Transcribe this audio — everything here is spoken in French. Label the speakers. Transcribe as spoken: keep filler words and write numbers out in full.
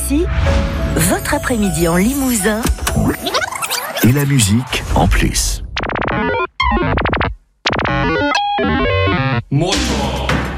Speaker 1: Ici, votre après-midi en Limousin.
Speaker 2: Et la musique en plus.
Speaker 3: Moto.